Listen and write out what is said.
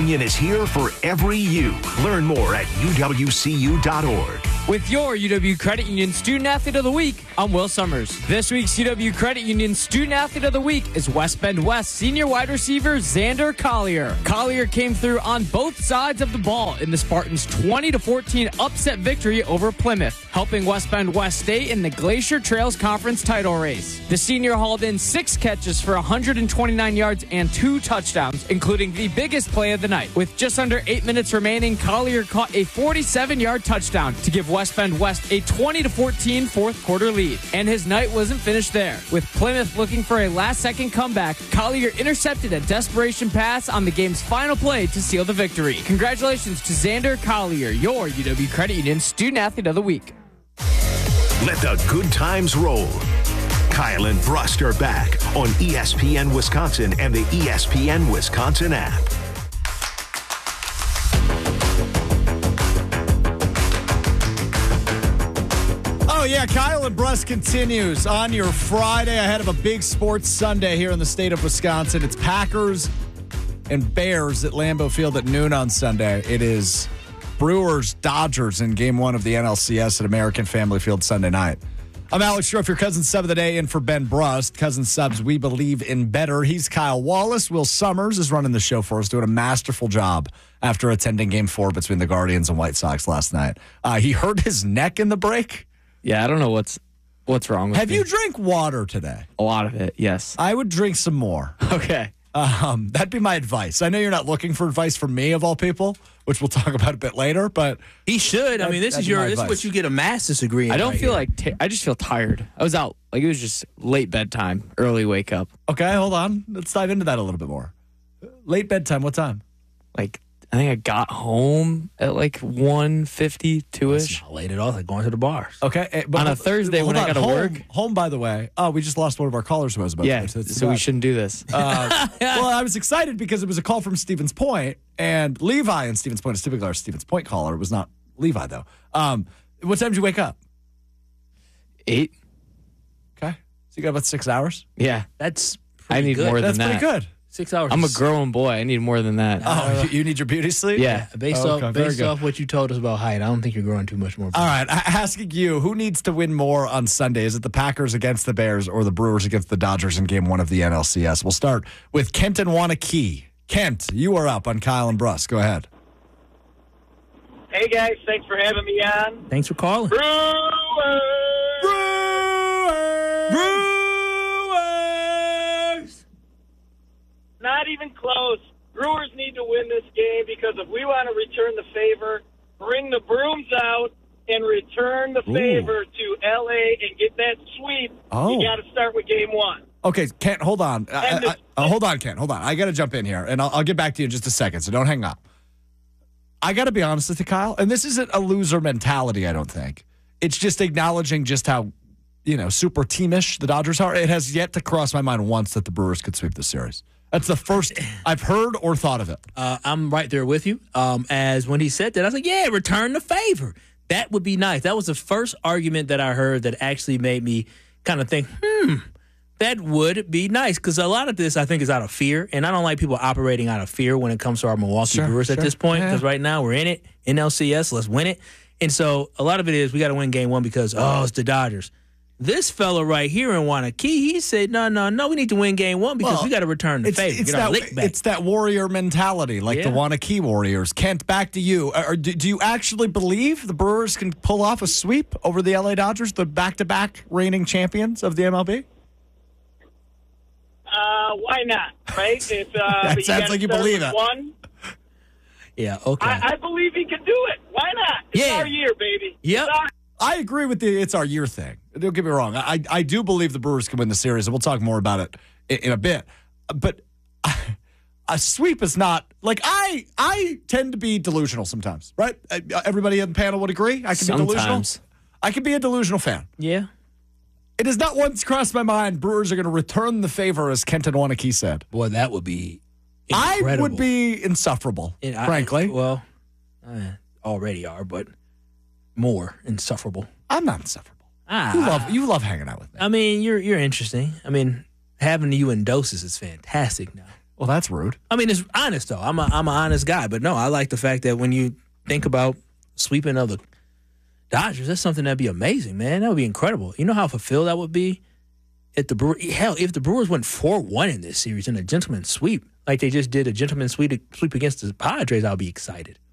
Union is here for every U. Learn more at uwcu.org. With your UW Credit Union Student Athlete of the Week, I'm Will Summers. This week's UW Credit Union Student Athlete of the Week is West Bend West senior wide receiver Xander Collier. Collier came through on both sides of the ball in the Spartans' 20-14 upset victory over Plymouth, helping West Bend West stay in the Glacier Trails Conference title race. The senior hauled in 6 catches for 129 yards and 2 touchdowns, including the biggest play of the night. With just under 8 minutes remaining, Collier caught a 47-yard touchdown to give West Bend West a 20-14 fourth quarter lead. And his night wasn't finished there. With Plymouth looking for a last-second comeback, Collier intercepted a desperation pass on the game's final play to seal the victory. Congratulations to Xander Collier, your UW Credit Union Student Athlete of the Week. Let the good times roll. Kyle and Brust are back on ESPN Wisconsin and the ESPN Wisconsin app. Oh, yeah, Kyle and Brust continues on your Friday ahead of a big sports Sunday here in the state of Wisconsin. It's Packers and Bears at Lambeau Field at noon on Sunday. It is Brewers-Dodgers in Game 1 of the NLCS at American Family Field Sunday night. I'm Alex Schroff, your Cousin Sub of the day, in for Ben Brust. Cousin Subs, we believe in better. He's Kyle Wallace. Will Summers is running the show for us, doing a masterful job after attending Game 4 between the Guardians and White Sox last night. He hurt his neck in the break. Yeah, I don't know what's wrong with me. Have you drank water today? A lot of it, yes. I would drink some more. Okay. That'd be my advice. I know you're not looking for advice from me, of all people, which we'll talk about a bit later, but he should. I mean, this is what you get a master's degree in. I don't feel I just feel tired. I was out, it was just late bedtime, early wake up. Okay, hold on. Let's dive into that a little bit more. Late bedtime, what time? I think I got home at 1:52-ish. Not late at all. Like going to the bars. Okay. But on a Thursday when I got to work. Home, by the way. Oh, we just lost one of our callers who was about to. So we shouldn't do this. Well, I was excited because it was a call from Stevens Point, and Levi in Stevens Point is typically our Stevens Point caller. It was not Levi, though. What time did you wake up? 8. Okay. So you got about 6 hours? Yeah. That's I need good. more than that. That's pretty good. 6 hours. I'm a grown boy. I need more than that. Oh, you need your beauty sleep? Yeah. Based off what you told us about height, I don't think you're growing too much more. All right. Asking you, who needs to win more on Sunday? Is it the Packers against the Bears or the Brewers against the Dodgers in Game 1 of the NLCS? We'll start with Kent and Wanakee. Kent, you are up on Kyle and Brust. Go ahead. Hey, guys. Thanks for having me on. Thanks for calling. Brewers! Not even close. Brewers need to win this game because if we want to return the favor, bring the brooms out and return the favor to L.A. and get that sweep, you got to start with Game 1. Okay, Kent, hold on. Hold on, Kent. Hold on. I got to jump in here, and I'll get back to you in just a second, so don't hang up. I got to be honest with you, Kyle, and this isn't a loser mentality, I don't think. It's just acknowledging just how, super teamish the Dodgers are. It has yet to cross my mind once that the Brewers could sweep this series. That's the first I've heard or thought of it. I'm right there with you. As when he said that, I was like, yeah, return the favor. That would be nice. That was the first argument that I heard that actually made me kind of think, that would be nice. Because a lot of this, I think, is out of fear. And I don't like people operating out of fear when it comes to our Milwaukee Brewers at this point. Because right now we're in it. NLCS, let's win it. And so a lot of it is we got to win Game 1 because, it's the Dodgers. This fella right here in Wanakee, he said, no, we need to win Game 1 because we got to return the favor. It's that warrior mentality, like the Wanakee Warriors. Kent, back to you. Do you actually believe the Brewers can pull off a sweep over the LA Dodgers, the back-to-back reigning champions of the MLB? Why not, right? That sounds like you believe it. One. Yeah, okay. I believe he can do it. Why not? It's our year, baby. Yep. I agree with the it's our year thing. Don't get me wrong. I do believe the Brewers can win the series, and we'll talk more about it in a bit. But a sweep is not like I tend to be delusional sometimes, right? Everybody on the panel would agree. I can be delusional. I can be a delusional fan. Yeah. It has not once crossed my mind Brewers are going to return the favor, as Kenton Wanakee said. Boy, that would be incredible. I would be insufferable, frankly. Already are, but more insufferable. I'm not insufferable. You love hanging out with me. I mean, you're interesting. I mean, having you in doses is fantastic now. Well, that's rude. I mean, it's honest though. I'm an honest guy, but no, I like the fact that when you think about sweeping of the Dodgers, that's something that'd be amazing, man. That would be incredible. You know how fulfilled that would be if the Brewers went 4-1 in this series in a gentleman's sweep, like they just did a gentleman's sweep against the Padres. I'll be excited.